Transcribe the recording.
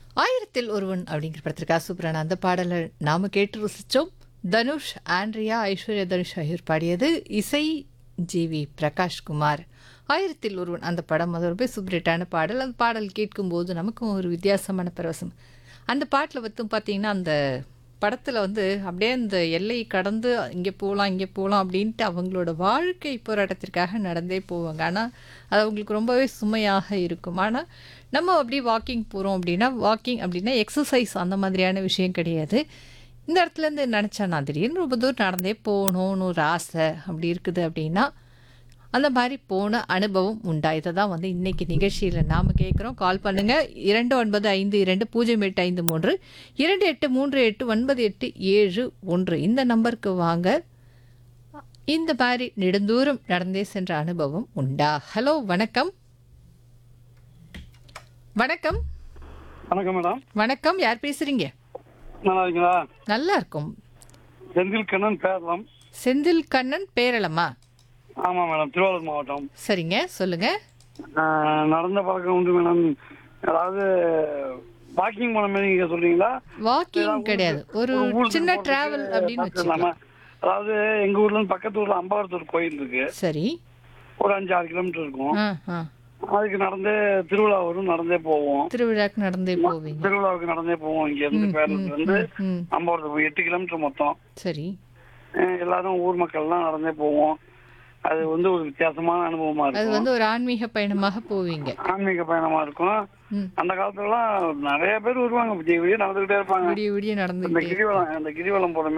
ஆயிரத்தில் ஒருவன் அப்படிங்கிற படத்திற்காக சூப்பரான அந்த பாடலை நாம கேட்டு ருசிச்சோம். தனுஷ், ஆண்ட்ரியா, ஐஸ்வர்யா தனுஷ் ஆகியோர் பாடியது. இசை ஜிவி பிரகாஷ்குமார். ஆயிரத்தில் ஒருவன் அந்த படம் அது ரொம்ப சூப்பர் ஹிட்டான பாடல். அந்த பாடல் கேட்கும்போது நமக்கும் ஒரு வித்தியாசமான பரவசம். அந்த பாட்டில் வந்து பார்த்தீங்கன்னா அந்த படத்தில் வந்து அப்படியே அந்த எல்லை கடந்து இங்கே போகலாம் இங்கே போகலாம் அப்படின்ட்டு அவங்களோட வாழ்க்கை போராட்டத்திற்காக நடந்தே போவாங்க. ஆனால் அது அவங்களுக்கு ரொம்பவே சுமையாக இருக்கும். ஆனால் நம்ம அப்படியே வாக்கிங் போகிறோம் அப்படின்னா வாக்கிங் அப்படின்னா எக்ஸசைஸ் அந்த மாதிரியான விஷயம் கிடையாது. இந்த இடத்துலேருந்து நினச்சா நான் திடீர்னு ரொம்ப தூரம் நடந்தே போகணும்னு ஒரு ஆசை அப்படி இருக்குது அப்படின்னா அந்த மாதிரி போன அனுபவம் உண்டா? இதை தான் வந்து இன்னைக்கு நிகழ்ச்சியில் நாம் கேட்குறோம். கால் பண்ணுங்கள் 29520853 28389871 இந்த நம்பருக்கு வாங்க. இந்த மாதிரி நெடுந்தூரம் நடந்தே சென்ற அனுபவம் உண்டா? ஹலோ, வணக்கம். வணக்கம். வணக்கம் மேடம். வணக்கம், யார் பேசுறீங்க? நல்லா இருக்கீங்களா? நல்லா இருக்கும். செந்தில் கண்ணன் பேரலாம். செந்தில் கண்ணன், பேரளமா? ஆமா மேடம், திருவாரூர் மாவட்டம். சரிங்க, சொல்லுங்க. நடந்த பழக்கம் உண்டு மேடம். அதாவது வாக்கிங் போன மாதிரி நீங்க சொல்றீங்களா? வாக்கிங் கிடையாது, ஒரு சின்ன டிராவல் அப்படின்னு வச்சுக்கலாம். அதாவது எங்க ஊர்ல இருந்து பக்கத்து ஊர்ல அம்பாவரத்தூர் கோயில் இருக்கு. சரி. ஒரு 5-6 கிலோமீட்டர் இருக்கும். ஆ ஆ. அதுக்கு நடந்தே திருவிழா வரும், நடந்தே போவோம். திருவிழாக்கு நடந்தே போவீங்க. திருவிழாவுக்கு நடந்தே போவோம். இங்க இருந்து பேரூர்ல இருந்து ம். அம்பாவரத்தூர் 8 கிலோமீட்டர் மொத்தம். சரி. எல்லாரும் ஊர் மக்கள் எல்லாம் நடந்தே போவோம். அது வந்து ஒரு வித்தியாசமான அனுபவமா அது இருக்கும். வந்து ஒரு ஆன்மீக பயணமாக போவீங்க. ஆன்மீக பயணமா இருக்கும். ம். அந்த காலத்துல எல்லாம் நிறைய பேர் வருவாங்க, விடிய விடிய நடந்துகிட்டே இருப்பாங்க. விடிய விடிய இந்த நடந்துகிட்டே. கிரிவலம் போற